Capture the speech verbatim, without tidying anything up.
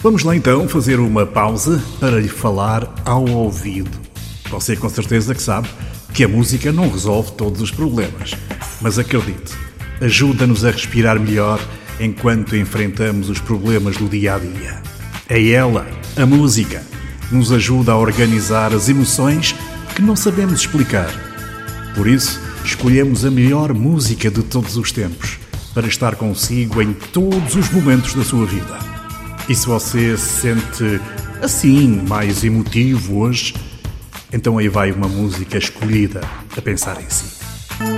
Vamos lá então fazer uma pausa para lhe falar ao ouvido. Você com certeza que sabe que a música não resolve todos os problemas, mas acredite, ajuda-nos a respirar melhor enquanto enfrentamos os problemas do dia a dia. É ela, a música, que nos ajuda a organizar as emoções que não sabemos explicar. Por isso, escolhemos a melhor música de todos os tempos para estar consigo em todos os momentos da sua vida. E se você se sente assim, mais emotivo hoje, então aí vai uma música escolhida a pensar em si.